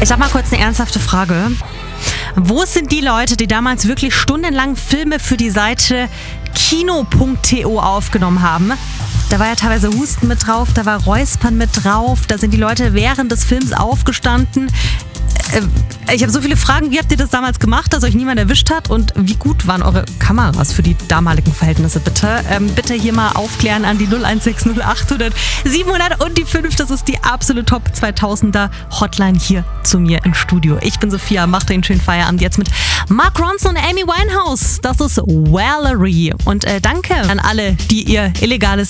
Ich habe mal kurz eine ernsthafte Frage. Wo sind die Leute, die damals wirklich stundenlang Filme für die Seite kino.to aufgenommen haben? Da war ja teilweise Husten mit drauf, da war Räuspern mit drauf, da sind die Leute während des Films aufgestanden. Ich habe so viele Fragen. Wie habt ihr das damals gemacht, dass euch niemand erwischt hat? Und wie gut waren eure Kameras für die damaligen Verhältnisse, bitte? Bitte hier mal aufklären an die 016 0800 700 und die 5. Das ist die absolute Top 2000er Hotline hier zu mir im Studio. Ich bin Sophia, macht einen schönen Feierabend jetzt mit Mark Ronson und Amy Winehouse. Das ist Valerie. Und danke an alle, die ihr illegales